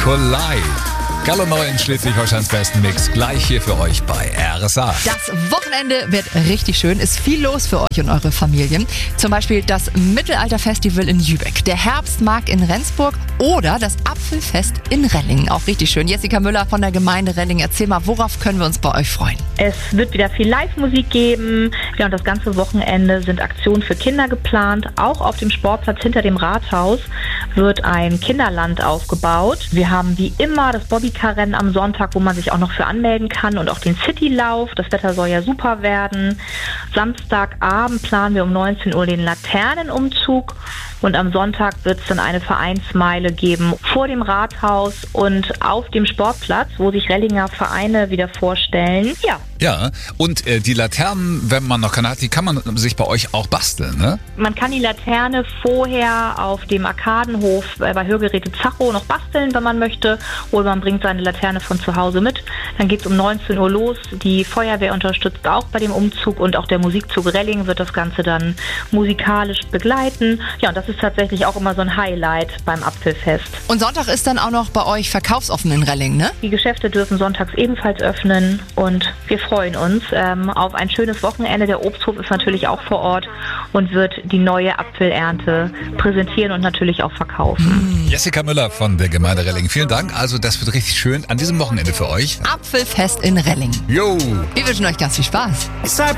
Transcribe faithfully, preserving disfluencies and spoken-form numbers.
Nikolai. Gallo neu in Schleswig-Holsteins besten Mix, gleich hier für euch bei R S A. Das Wochenende wird richtig schön, ist viel los für euch und eure Familien. Zum Beispiel das Mittelalterfestival in Jübeck, der Herbstmarkt in Rendsburg oder das Apfelfest in Rellingen. Auch richtig schön. Jessica Müller von der Gemeinde Rellingen, erzähl mal, worauf können wir uns bei euch freuen? Es wird wieder viel Live-Musik geben. Ja, und das ganze Wochenende sind Aktionen für Kinder geplant. Auch auf dem Sportplatz hinter dem Rathaus wird ein Kinderland aufgebaut. Wir haben wie immer das Bobbycar-Rennen am Sonntag, wo man sich auch noch für anmelden kann, und auch den Citylauf. Das Wetter soll ja super werden. Samstagabend planen wir um neunzehn Uhr den Laternenumzug und am Sonntag wird es dann eine Vereinsmeile geben vor dem Rathaus und auf dem Sportplatz, wo sich Rellinger Vereine wieder vorstellen. Ja. Ja, und äh, die Laternen, wenn man noch keine hat, die kann man sich bei euch auch basteln, ne? Man kann die Laterne vorher auf dem Arkadenhof bei Hörgeräte Zacho noch basteln, wenn man möchte, oder man bringt seine Laterne von zu Hause mit. Dann geht es um neunzehn Uhr los. Die Feuerwehr unterstützt auch bei dem Umzug und auch der Musikzug Rellingen wird das Ganze dann musikalisch begleiten. Ja, und das ist tatsächlich auch immer so ein Highlight beim Apfelfest. Und Sonntag ist dann auch noch bei euch verkaufsoffen in Rellingen, ne? Die Geschäfte dürfen sonntags ebenfalls öffnen und wir freuen uns ähm, auf ein schönes Wochenende. Der Obsthof ist natürlich auch vor Ort und wird die neue Apfelernte präsentieren und natürlich auch verkaufen. Jessica Müller von der Gemeinde Rellingen, vielen Dank. Also das wird richtig schön an diesem Wochenende für euch. Apfelfest in Rellingen. Jo! Wir wünschen euch ganz viel Spaß.